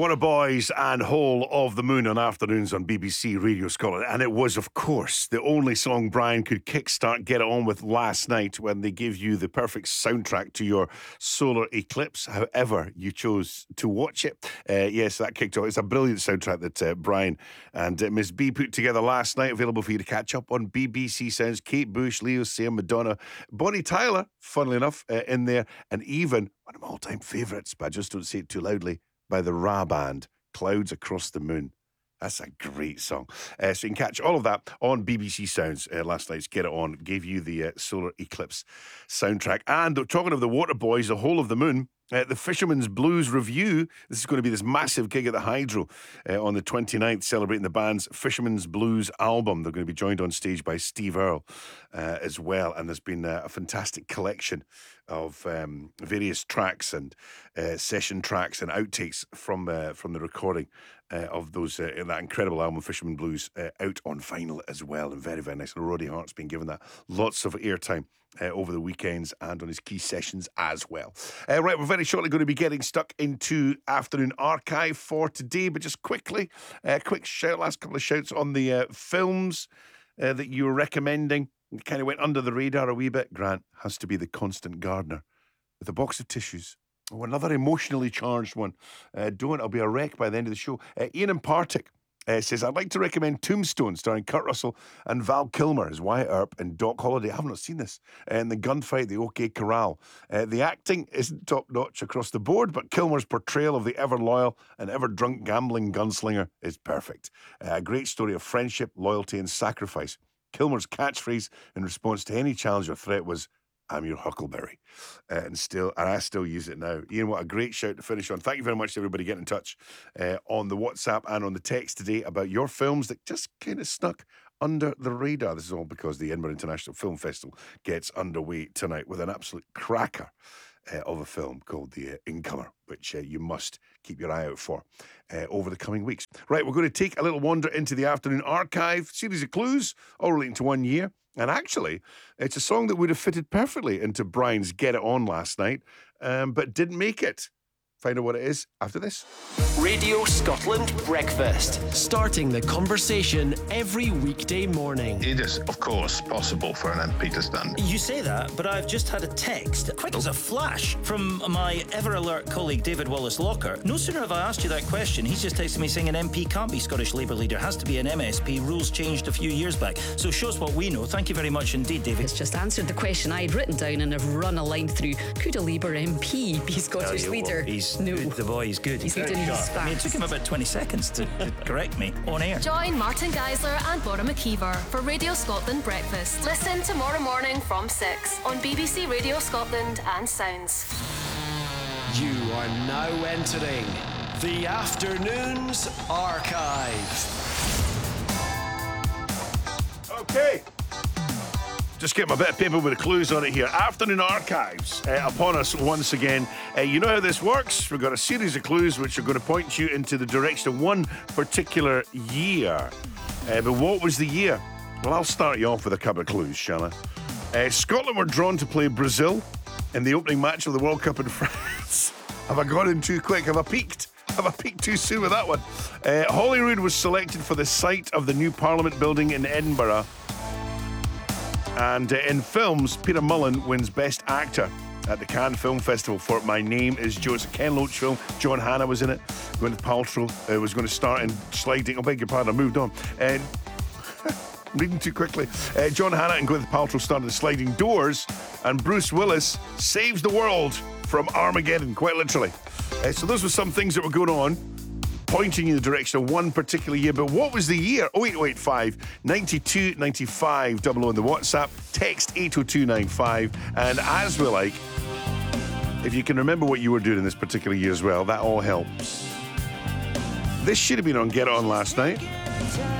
Waterboys and Whole of the Moon on afternoons on BBC Radio Scotland. And it was, of course, the only song Brian could kickstart Get It On with last night when they gave you the perfect soundtrack to your solar eclipse, however you chose to watch it. Yes, that kicked off. It's a brilliant soundtrack that Brian and Miss B put together last night, available for you to catch up on BBC Sounds. Kate Bush, Leo Sayer, Madonna, Bonnie Tyler, funnily enough, in there, and even one of my all-time favourites, but I just don't say it too loudly, by the Ra Band, Clouds Across the Moon. That's a great song. So you can catch all of that on BBC Sounds. Last night's Get It On gave you the solar eclipse soundtrack. And talking of the Waterboys, the Whole of the Moon, the Fisherman's Blues Review. This is going to be this massive gig at the Hydro on the 29th, celebrating the band's Fisherman's Blues album. They're going to be joined on stage by Steve Earle as well. And there's been a fantastic collection of various tracks and session tracks and outtakes from the recording of those that incredible album, Fisherman Blues, out on vinyl as well. And very, very nice. And Roddy Hart's been given that lots of airtime over the weekends and on his key sessions as well. Right, we're very shortly going to be getting stuck into Afternoon Archive for today, but just quickly, quick shout, last couple of shouts on the films that you were recommending. It kind of went under the radar a wee bit. Grant, has to be The Constant Gardener with a box of tissues. Oh, another emotionally charged one. Don't, I'll be a wreck by the end of the show. Ian and Partick says, I'd like to recommend Tombstone, starring Kurt Russell and Val Kilmer as Wyatt Earp and Doc Holliday. I have not seen this. And the gunfight, the OK Corral. The acting isn't top-notch across the board, but Kilmer's portrayal of the ever-loyal and ever-drunk gambling gunslinger is perfect. A great story of friendship, loyalty and sacrifice. Kilmer's catchphrase in response to any challenge or threat was, I'm your Huckleberry. And I still use it now. Ian, what a great shout to finish on. Thank you very much to everybody getting in touch on the WhatsApp and on the text today about your films that just kind of snuck under the radar. This is all because the Edinburgh International Film Festival gets underway tonight with an absolute cracker of a film called The Incomer, which you must keep your eye out for over the coming weeks. Right, we're going to take a little wander into the Afternoon Archive, series of clues, all relating to 1 year. And actually, it's a song that would have fitted perfectly into Brian's Get It On last night, but didn't make it. Find out what it is after this. Radio Scotland Breakfast. Starting the conversation every weekday morning. It is, of course, possible for an MP to stand. You say that, but I've just had a text, quick as a flash, from my ever-alert colleague David Wallace-Locker. No sooner have I asked you that question, he's just texted me saying an MP can't be Scottish Labour leader, has to be an MSP. Rules changed a few years back. So shows what we know. Thank you very much indeed, David. It's just answered the question I had written down and have run a line through. Could a Labour MP be Scottish leader? No. Good. The boy is good. He's good in his I mean, it took him about 20 seconds to correct me on air. Join Martin Geisler and Bora McKeever for Radio Scotland Breakfast. Listen tomorrow morning from 6 on BBC Radio Scotland and Sounds. You are now entering the Afternoons Archive. Okay. Just get my bit of paper with the clues on it here. Afternoon Archives upon us once again. You know how this works. We've got a series of clues which are going to point you into the direction of one particular year. But what was the year? Well, I'll start you off with a couple of clues, shall I? Scotland were drawn to play Brazil in the opening match of the World Cup in France. Have I gone in too quick? Have I peaked? Have I peaked too soon with that one? Holyrood was selected for the site of the new Parliament building in Edinburgh. And in films, Peter Mullen wins Best Actor at the Cannes Film Festival for My Name is Joe. It's a Ken Loach film. John Hannah was in it. Gwyneth Paltrow was going to start in Sliding. Oh, beg your pardon, I moved on. Reading too quickly. John Hannah and Gwyneth Paltrow started the Sliding Doors, and Bruce Willis saves the world from Armageddon, quite literally. So those were some things that were going on, pointing in the direction of one particular year. But what was the year? 08085 92 95 00 on the WhatsApp. Text 80295. And as we like, if you can remember what you were doing in this particular year as well, that all helps. This should have been on Get It On last night.